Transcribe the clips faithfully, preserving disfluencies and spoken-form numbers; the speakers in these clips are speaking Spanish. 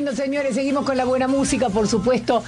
Bueno, señores, seguimos con la buena música, por supuesto.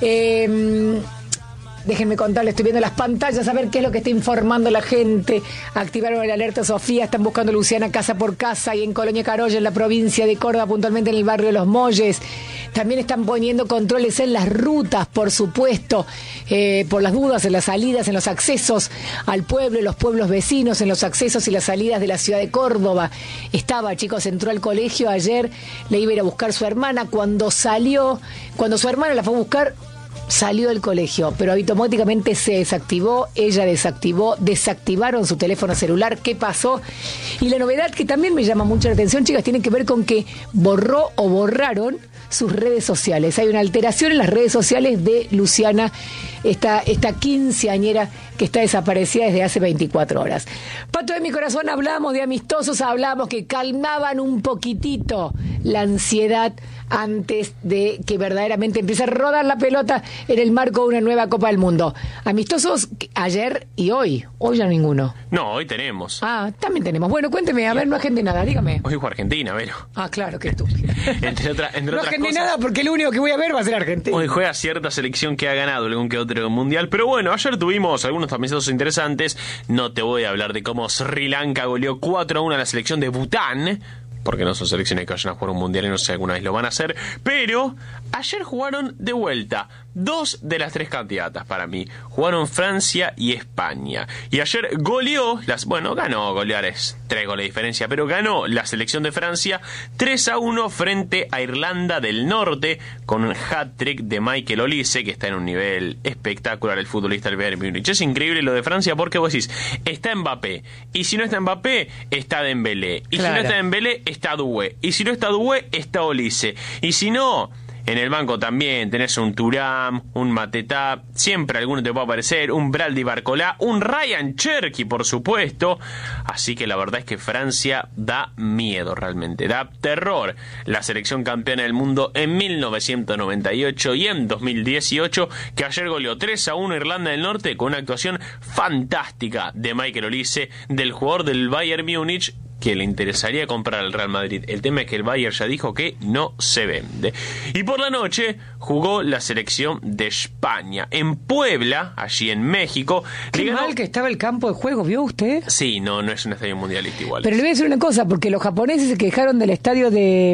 Eh, déjenme contarles, estoy viendo las pantallas a ver qué es lo que está informando la gente. Activaron el alerta Sofía, están buscando a Luciana casa por casa y en Colonia Carolla, en la provincia de Córdoba, puntualmente en el barrio de Los Molles. También están poniendo controles en las rutas, por supuesto, eh, por las dudas, en las salidas, en los accesos al pueblo, en los pueblos vecinos, en los accesos y las salidas de la ciudad de Córdoba. Estaba, chicos, entró al colegio ayer, le iba a ir a buscar su hermana. Cuando salió, cuando su hermana la fue a buscar, salió del colegio, pero automáticamente se desactivó, ella desactivó, desactivaron su teléfono celular. ¿Qué pasó? Y la novedad que también me llama mucho la atención, chicas, tiene que ver con que borró o borraron sus redes sociales. Hay una alteración en las redes sociales de Luciana, esta, esta quinceañera que está desaparecida desde hace veinticuatro horas. Pato de mi corazón, hablamos de amistosos, hablamos que calmaban un poquitito la ansiedad antes de que verdaderamente empiece a rodar la pelota en el marco de una nueva Copa del Mundo. Amistosos ayer y hoy. Hoy ya ninguno. No, hoy tenemos. Ah, también tenemos. Bueno, cuénteme, a ver, no agende nada, dígame. Hoy juega Argentina, Vero. Ah, claro, que tú. entre otra, entre no otras agende cosas, nada porque lo único que voy a ver va a ser Argentina. Hoy juega cierta selección que ha ganado algún que otro mundial. Pero bueno, ayer tuvimos algunos amistosos interesantes. No te voy a hablar de cómo Sri Lanka goleó cuatro a uno a la selección de Bután, porque no son selecciones que vayan a jugar un mundial y no sé si alguna vez lo van a hacer. Pero ayer jugaron de vuelta dos de las tres candidatas para mí. Jugaron Francia y España. Y ayer goleó, las, bueno, ganó, golear es tres goles de diferencia, pero ganó la selección de Francia tres a uno frente a Irlanda del Norte, con un hat-trick de Michael Olise, que está en un nivel espectacular, el futbolista del Bayern Múnich. Es increíble lo de Francia porque vos decís, está Mbappé, y si no está Mbappé, está Dembélé, y claro, si no está Dembélé, está Doué, y si no está Doué, está Olise, y si no, en el banco también tenés un Thuram, un Mateta, siempre alguno te puede aparecer, un Braldi Barcolá, un Ryan Cherky, por supuesto. Así que la verdad es que Francia da miedo realmente, da terror. La selección campeona del mundo en mil novecientos noventa y ocho y en dos mil dieciocho, que ayer goleó tres a uno Irlanda del Norte con una actuación fantástica de Michael Olise, del jugador del Bayern Múnich, que le interesaría comprar al Real Madrid. El tema es que el Bayern ya dijo que no se vende. Y por la noche jugó la selección de España en Puebla, allí en México. Qué ganó... mal que estaba el campo de juego, ¿vio usted? Sí, no, no es un estadio mundialista igual. Pero le voy a decir una cosa, porque los japoneses se quejaron del estadio de,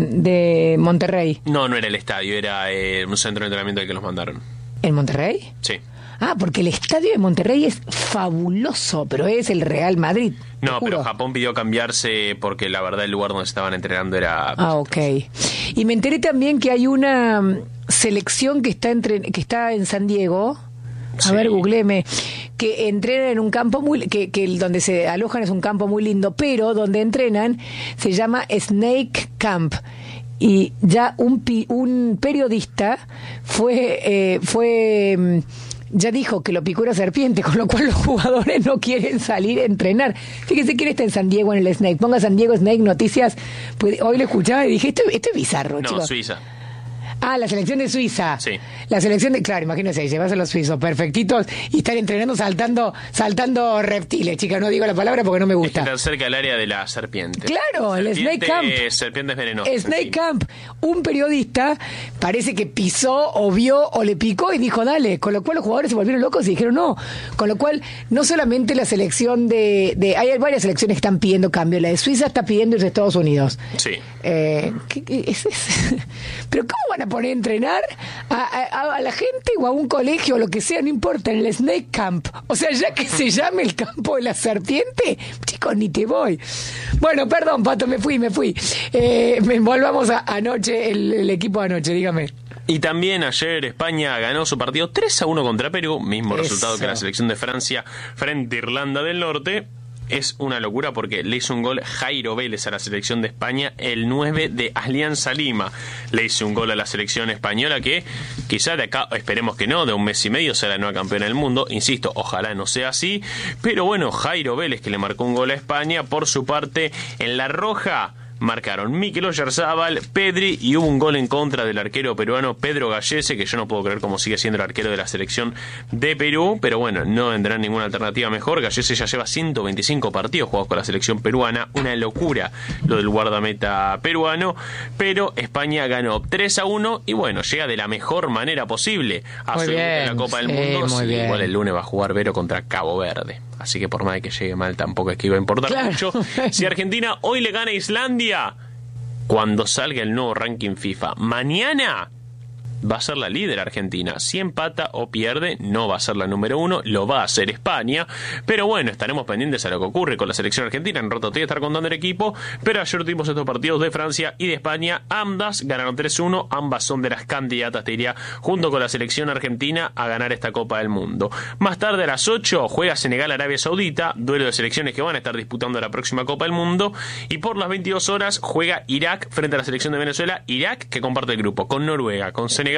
de Monterrey. No, no era el estadio, era eh, un centro de entrenamiento al que los mandaron. ¿En Monterrey? Sí. Ah, porque el estadio de Monterrey es fabuloso, pero es el Real Madrid. No, pero Japón pidió cambiarse porque la verdad el lugar donde estaban entrenando era... Ah, ok. Y me enteré también que hay una selección que está, entre, que está en San Diego. A sí. ver, googleeme. Que entrenan en un campo muy... Que, que donde se alojan es un campo muy lindo, pero donde entrenan se llama Snake Camp. Y ya un, un periodista fue... Eh, fue ya dijo que lo picó una serpiente, con lo cual los jugadores no quieren salir a entrenar. Fíjese quién está en San Diego en el Snake. Ponga San Diego Snake Noticias. Pues hoy lo escuchaba y dije, esto, esto es bizarro, no, chicos. No, Suiza. Ah, la selección de Suiza. Sí. La selección de... Claro, imagínense, llevas a los suizos perfectitos y están entrenando saltando saltando reptiles, chicas. No digo la palabra porque no me gusta. Es que están cerca del área de la serpiente. Claro, el Snake Camp. Serpientes venenosas. Snake Camp. Un periodista parece que pisó o vio o le picó y dijo, dale. Con lo cual los jugadores se volvieron locos y dijeron no. Con lo cual, no solamente la selección de... de hay varias selecciones que están pidiendo cambio. La de Suiza está pidiendo irse a Estados Unidos. Sí. Eh, ¿qué, qué, es, es? Pero ¿cómo van a poner a entrenar a, a, a la gente o a un colegio o lo que sea, no importa, en el Snake Camp? O sea, ya que se llame el campo de la serpiente, chicos, ni te voy. Bueno, perdón, Pato, me fui, me fui. Eh, me volvamos a anoche, el, el equipo de anoche, dígame. Y también ayer España ganó su partido tres a uno contra Perú, mismo Eso. resultado que la selección de Francia frente a Irlanda del Norte. Es una locura porque le hizo un gol Jairo Vélez a la selección de España, el nueve de Alianza Lima. Le hizo un gol a la selección española que quizá de acá, esperemos que no, de un mes y medio sea la nueva campeona del mundo. Insisto, ojalá no sea así. Pero bueno, Jairo Vélez que le marcó un gol a España. Por su parte, en la roja, marcaron Mikel Oyarzabal, Pedri y hubo un gol en contra del arquero peruano Pedro Gallese, que yo no puedo creer cómo sigue siendo el arquero de la selección de Perú, pero bueno, no vendrá ninguna alternativa mejor. Gallese ya lleva ciento veinticinco partidos jugados con la selección peruana, una locura lo del guardameta peruano, pero España ganó tres a uno y bueno, llega de la mejor manera posible a su debut en la Copa del sí, Mundo. muy Sí, bien. igual el lunes va a jugar Vero contra Cabo Verde, así que por más de que llegue mal tampoco es que iba a importar Claro. mucho. Si Argentina hoy le gana a Islandia, cuando salga el nuevo ranking FIFA mañana, va a ser la líder Argentina. Si empata o pierde, no va a ser la número uno, lo va a hacer España. Pero bueno, estaremos pendientes a lo que ocurre con la selección argentina. En un rato te voy a estar contando el equipo, pero ayer tuvimos estos partidos de Francia y de España. Ambas ganaron tres uno, ambas son de las candidatas, te diría, junto con la selección argentina, a ganar esta Copa del Mundo. Más tarde a las ocho juega Senegal-Arabia Saudita, duelo de selecciones que van a estar disputando la próxima Copa del Mundo. Y por las veintidós horas juega Irak frente a la selección de Venezuela. Irak que comparte el grupo con Noruega, con Senegal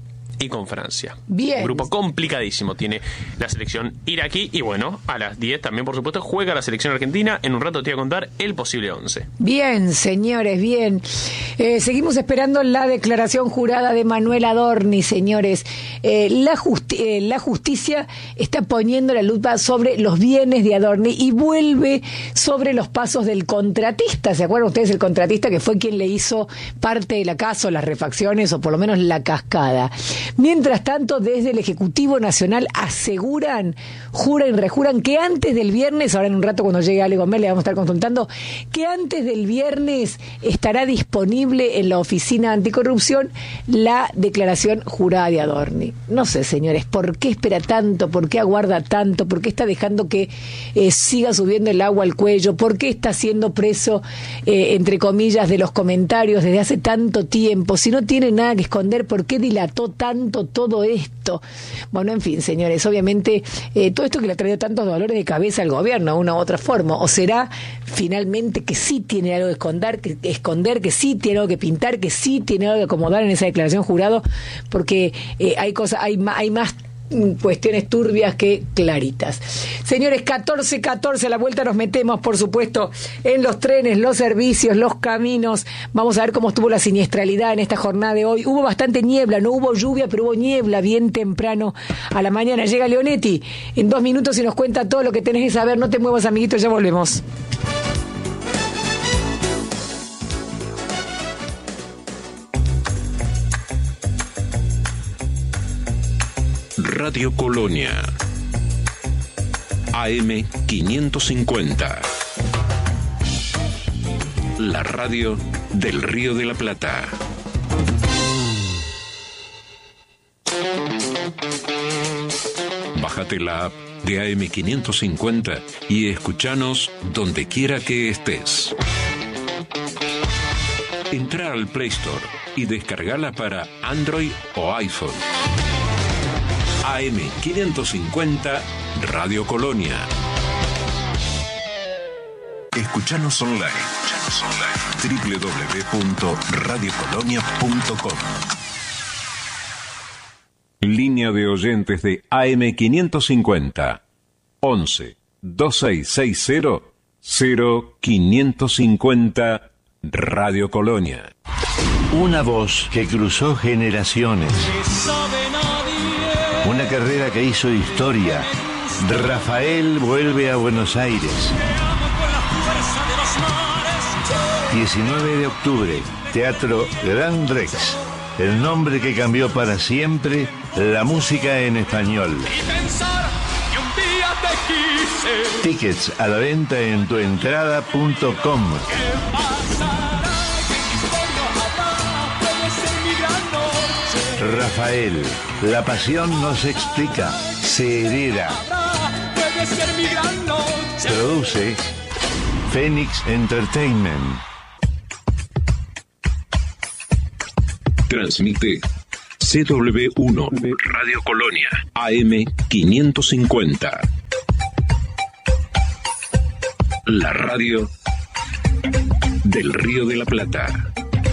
y con Francia. Bien. Un grupo complicadísimo tiene la selección iraquí. Y bueno, a las diez también, por supuesto, juega la selección argentina. En un rato te voy a contar el posible once. Bien, señores, bien. Eh, seguimos esperando la declaración jurada de Manuel Adorni, señores. Eh, la, justi- eh, la justicia está poniendo la lupa sobre los bienes de Adorni y vuelve sobre los pasos del contratista. ¿Se acuerdan ustedes del contratista que fue quien le hizo parte de la casa o las refacciones o por lo menos la cascada? Mientras tanto, desde el Ejecutivo Nacional aseguran, juran y rejuran que antes del viernes, ahora en un rato cuando llegue Ale Gómez le vamos a estar consultando, que antes del viernes estará disponible en la Oficina Anticorrupción la declaración jurada de Adorni. No sé, señores, ¿por qué espera tanto? ¿Por qué aguarda tanto? ¿Por qué está dejando que eh, siga subiendo el agua al cuello? ¿Por qué está siendo preso, eh, entre comillas, de los comentarios desde hace tanto tiempo? Si no tiene nada que esconder, ¿por qué dilató tanto todo esto? Bueno, en fin, señores, obviamente eh, todo esto que le ha traído tantos dolores de cabeza al gobierno, de una u otra forma, o será finalmente que sí tiene algo que esconder, que, esconder, que sí tiene algo que pintar, que sí tiene algo que acomodar en esa declaración jurado, porque eh, hay cosas, hay, ma- hay más cuestiones turbias que claritas. Señores, catorce catorce, a la vuelta nos metemos, por supuesto, en los trenes, los servicios, los caminos. Vamos a ver cómo estuvo la siniestralidad en esta jornada de hoy. Hubo bastante niebla, no hubo lluvia, pero hubo niebla bien temprano a la mañana. Llega Leonetti en dos minutos y nos cuenta todo lo que tenés que saber. No te muevas, amiguitos, ya volvemos. Radio Colonia, A M quinientos cincuenta, la radio del Río de la Plata. Bájate la app de A M quinientos cincuenta y escuchanos donde quiera que estés. Entra al Play Store y descargala para Android o iPhone. A M quinientos cincuenta Radio Colonia. Escuchanos online. Escuchanos online. doble u doble u doble u punto radio colonia punto com. Línea de oyentes de A M quinientos cincuenta. once, veintiséis sesenta, cero quinientos cincuenta Radio Colonia. Una voz que cruzó generaciones. Una carrera que hizo historia. Rafael vuelve a Buenos Aires. diecinueve de octubre, Teatro Gran Rex. El nombre que cambió para siempre la música en español. Tickets a la venta en tuentrada punto com. Rafael, la pasión no se explica, se hereda. Produce Phoenix Entertainment. Transmite C W uno Radio Colonia, A M quinientos cincuenta. La radio del Río de la Plata.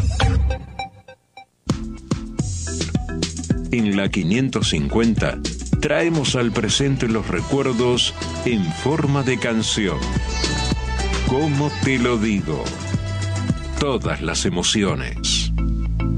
En la quinientos cincuenta traemos al presente los recuerdos en forma de canción. ¿Cómo te lo digo? todas las emociones.